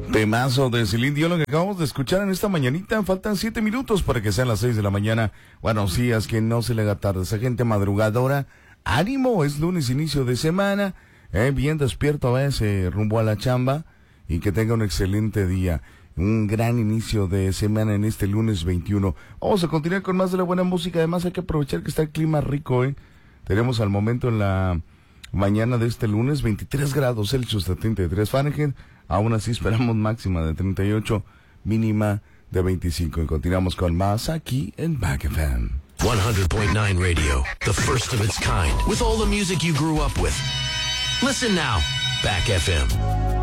Temazo de Celine Dion, lo que acabamos de escuchar en esta mañanita. Faltan 7 minutos para que sean las 6 de la mañana. Buenos días, que no se le haga tarde. Esa gente madrugadora, ánimo, es lunes, inicio de semana. Bien despierto a veces, rumbo a la chamba. Y que tenga un excelente día. Un gran inicio de semana en este lunes 21. Vamos a continuar con más de la buena música. Además hay que aprovechar que está el clima rico, Tenemos al momento en la mañana de este lunes 23 grados Celsius, 73 Fahrenheit. Aún así esperamos máxima de 38, mínima de 25. Y continuamos con más aquí en Back FM. 100.9 Radio, the first of its kind, with all the music you grew up with. Listen now, Back FM.